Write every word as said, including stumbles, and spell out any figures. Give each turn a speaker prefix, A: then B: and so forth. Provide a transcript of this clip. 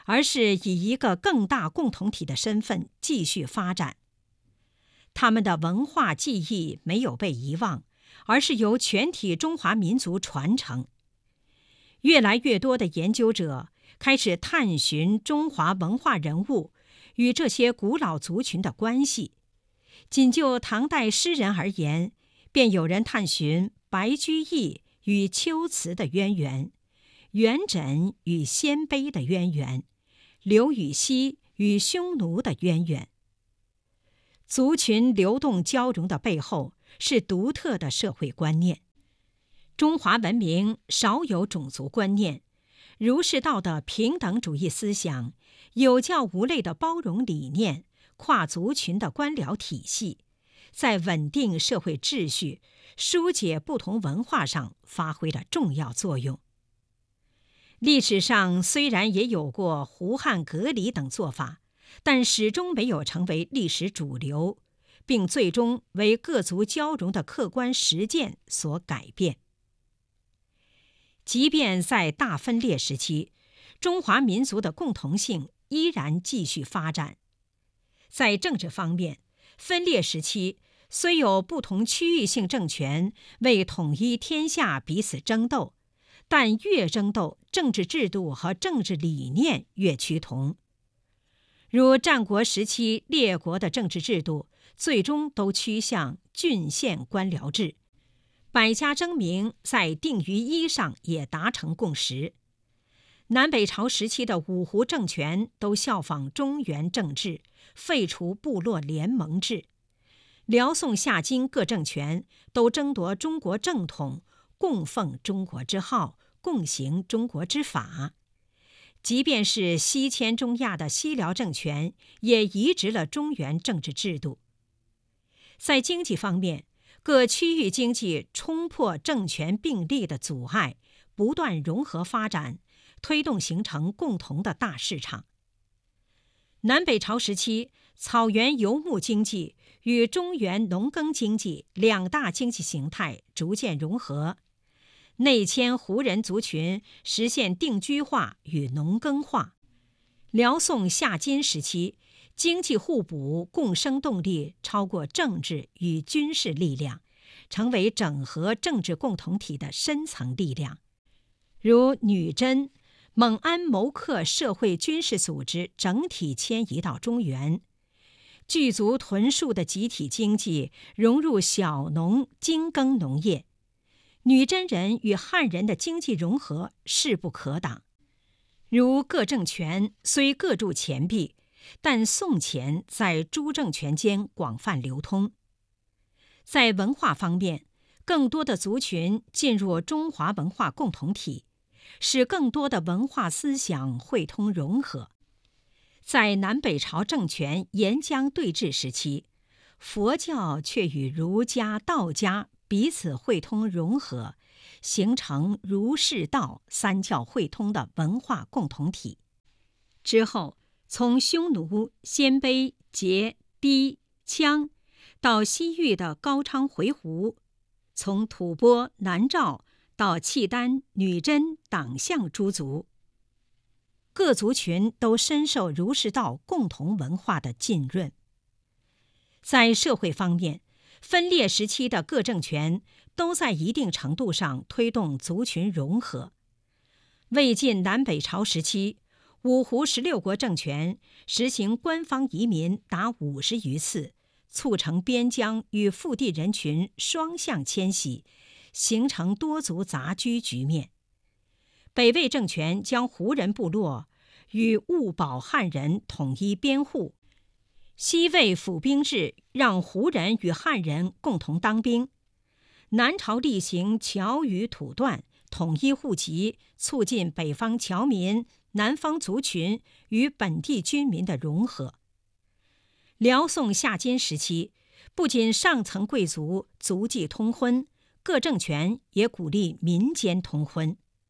A: 而是以一个更大共同体的身份继续发展。他们的文化记忆没有被遗忘，而是由全体中华民族传承。越来越多的研究者开始探寻中华文化人物与这些古老族群的关系。仅就唐代诗人而言，便有人探寻白居易与秋瓷的渊源，元稹与鲜卑的渊源，刘禹锡与匈奴的渊源。族群流动交融的背后是独特的社会观念。中华文明少有种族观念，儒释道的平等主义思想，有教无类的包容理念，跨族群的官僚体系，在稳定社会秩序、疏解不同文化上发挥了重要作用。历史上虽然也有过胡汉隔离等做法，但始终没有成为历史主流，并最终为各族交融的客观实践所改变。即便在大分裂时期，中华民族的共同性依然继续发展。在政治方面，分裂时期虽有不同区域性政权为统一天下彼此争斗，但越争斗，政治制度和政治理念越趋同。如战国时期列国的政治制度最终都趋向郡县官僚制，百家争鸣在定于一上也达成共识。南北朝时期的五胡政权都效仿中原政治，废除部落联盟制。辽宋夏金各政权都争夺中国正统，供奉中国之号，共行中国之法。即便是西迁中亚的西辽政权，也移植了中原政治制度。在经济方面，各区域经济冲破政权并立的阻碍，不断融合发展，推动形成共同的大市场。南北朝时期，草原游牧经济与中原农耕经济两大经济形态逐渐融合，内迁胡人族群实现定居化与农耕化。辽宋夏金时期，经济互补共生动力超过政治与军事力量，成为整合政治共同体的深层力量。如女真、蒙安谋克社会军事组织整体迁移到中原，聚族屯戍的集体经济融入小农精耕农业，女真人与汉人的经济融合势不可挡。如各政权虽各铸钱币，但宋钱在诸政权间广泛流通。在文化方面，更多的族群进入中华文化共同体，使更多的文化思想汇通融合。在南北朝政权沿江对峙时期，佛教却与儒家、道家彼此汇通融合，形成儒释道三教汇通的文化共同体。之后，从匈奴、鲜卑、羯、氐、羌到西域的高昌、回鹘，从吐蕃、南诏到契丹、女真、党项诸族，各族群都深受儒释道共同文化的浸润。在社会方面，分裂时期的各政权都在一定程度上推动族群融合。魏晋南北朝时期，五胡十六国政权实行官方移民达五十余次，促成边疆与腹地人群双向迁徙，形成多族杂居局面。北魏政权将胡人部落与兀保汉人统一边户，西魏府兵制让胡人与汉人共同当兵。南朝厉行侨语土断，统一户籍，促进北方侨民、南方族群与本地居民的融合。辽宋夏金时期，不仅上层贵族族际通婚，各政权也鼓励民间通婚。